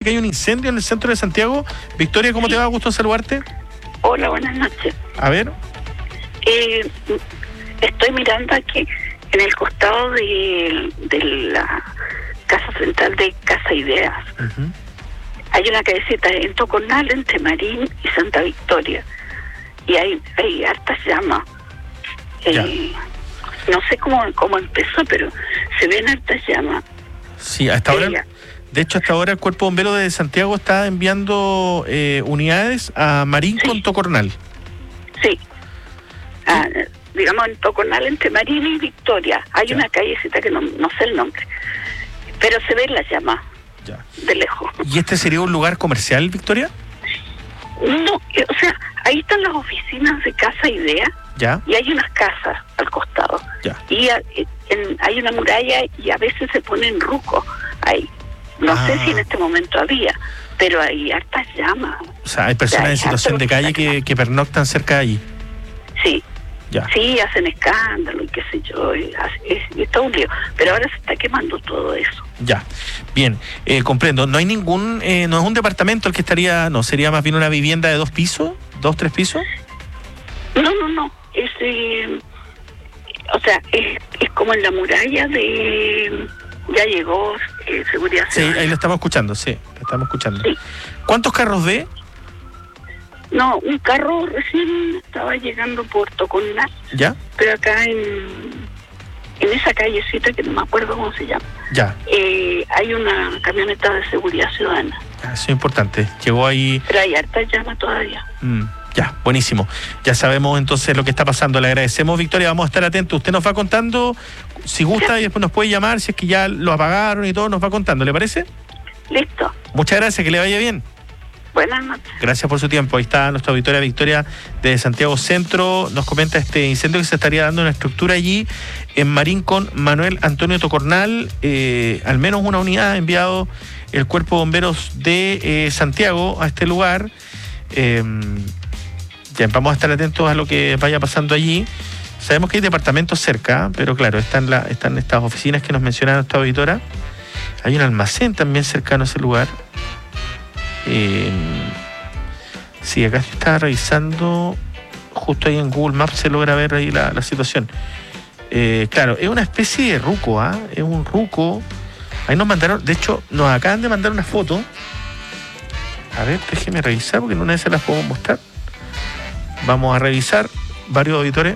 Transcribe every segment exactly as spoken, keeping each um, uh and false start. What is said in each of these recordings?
que hay un incendio en el centro de Santiago. Victoria, ¿cómo sí. te va? Gusto saludarte. Hola, buenas noches. A ver. Eh, estoy mirando aquí en el costado de, de la casa central de Casa Ideas. Uh-huh. Hay una callecita en Tocornal, entre Marín y Santa Victoria. Y hay, hay hartas llamas. Eh, no sé cómo, cómo empezó, pero se ven hartas llamas. Sí, hasta ahora, Ella. de hecho, hasta ahora el Cuerpo Bombero de Santiago está enviando eh, unidades a Marín sí. con Tocornal. Sí. Ah, digamos en Tocornal, entre Marín y Victoria. Hay ya. una callecita que no, no sé el nombre, pero se ven las llamas ya. de lejos. ¿Y este sería un lugar comercial, Victoria? No, o sea, ahí están las oficinas de Casa Idea. Ya. Y hay unas casas al costado. Ya. Y a, en, hay una muralla y a veces se ponen rucos ahí. No ah. sé si en este momento había, pero hay hartas llamas. O sea, hay personas hay en situación de calle que, que pernoctan cerca de allí. Sí. Ya. Sí, hacen escándalo y qué sé yo, y, y, y está un lío. Pero ahora se está quemando todo eso. Ya, bien, eh, comprendo. ¿No hay ningún, eh, no es un departamento el que estaría, no, sería más bien una vivienda de dos pisos, dos, tres pisos? No, no, no. Es, eh, o sea, es, es como en la muralla de... Ya llegó eh, Seguridad Ciudadana. Sí, ahí lo estamos escuchando, sí, lo estamos escuchando. Sí. ¿Cuántos carros ve? No, un carro recién estaba llegando por Tocornal. ¿Ya? Pero acá en, en esa callecita que no me acuerdo cómo se llama. Ya. Eh, hay una camioneta de Seguridad Ciudadana. Ah, eso es importante. Llegó ahí... Pero hay harta llama todavía. Mm. Ya, buenísimo. Ya sabemos entonces lo que está pasando. Le agradecemos, Victoria. Vamos a estar atentos. Usted nos va contando, si gusta, y después nos puede llamar, si es que ya lo apagaron y todo, nos va contando. ¿Le parece? Listo. Muchas gracias, que le vaya bien. Buenas noches. Gracias por su tiempo. Ahí está nuestra auditoria Victoria de Santiago Centro. Nos comenta este incendio que se estaría dando en una estructura allí en Marín con Manuel Antonio Tocornal. Eh, al menos una unidad ha enviado el Cuerpo de Bomberos de eh, Santiago a este lugar. Eh, Ya, vamos a estar atentos a lo que vaya pasando allí. Sabemos que hay departamentos cerca, pero claro, están, la, están estas oficinas que nos menciona nuestra auditora. Hay un almacén también cercano a ese lugar. Eh, sí, acá está revisando, justo ahí en Google Maps se logra ver ahí la, la situación. Eh, claro, es una especie de ruco, ¿ah? ¿eh? Es un ruco. Ahí nos mandaron, de hecho, nos acaban de mandar una foto. A ver, déjeme revisar porque en una de esas las podemos mostrar. Vamos a revisar varios auditores.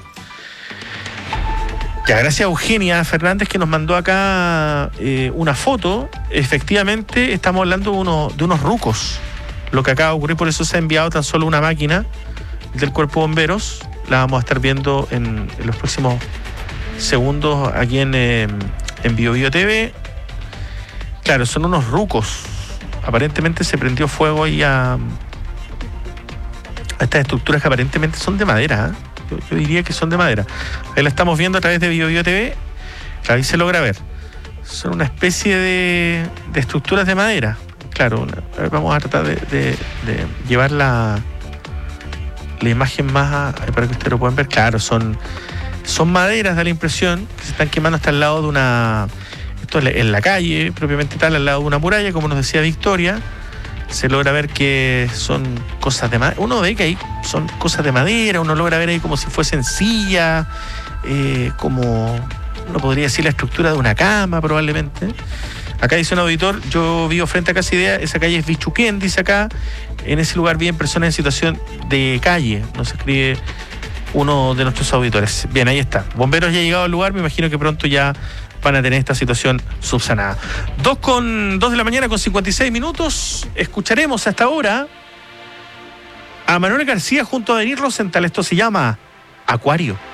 Ya, gracias a Eugenia Fernández que nos mandó acá eh, una foto. Efectivamente, estamos hablando de, uno, de unos rucos. Lo que acaba de ocurrir, por eso se ha enviado tan solo una máquina del Cuerpo de Bomberos. La vamos a estar viendo en, en los próximos segundos aquí en, eh, en Bio Bio T V. Claro, son unos rucos. Aparentemente se prendió fuego ahí a... estas estructuras que aparentemente son de madera, ¿eh? yo, yo diría que son de madera. Ahí la estamos viendo a través de Bio Bio T V. Ahí se logra ver. Son una especie de, de estructuras de madera. Claro, una, a ver, vamos a tratar de, de, de llevar la, la imagen más a, para que ustedes lo puedan ver. Claro, son, son maderas, da la impresión, que se están quemando hasta el lado de una... Esto es en la calle, propiamente tal, al lado de una muralla, como nos decía Victoria. Se logra ver que son cosas de madera. Uno ve que ahí son cosas de madera, uno logra ver ahí como si fuesen sillas, eh, como uno podría decir la estructura de una cama probablemente. Acá dice un auditor, yo vivo frente a Casa Idea, esa calle es Bichuquén, dice acá. En ese lugar viven personas en situación de calle, nos escribe uno de nuestros auditores. Bien, ahí está. Bomberos ya han llegado al lugar, me imagino que pronto ya van a tener esta situación subsanada. Dos con dos de la mañana con cincuenta y seis minutos. Escucharemos hasta ahora a Manuel García junto a Denis Rosenthal. Esto se llama Acuario.